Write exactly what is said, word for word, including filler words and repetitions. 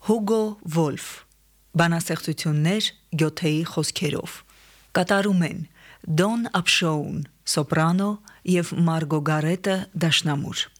Հուգո Վոլֆ, բանաստեղծություններ Գյոթեի խոսքերով, կատարում են Դոն Ափշոուն, սոպրանո և Մարգո Գարետը դաշնամուր։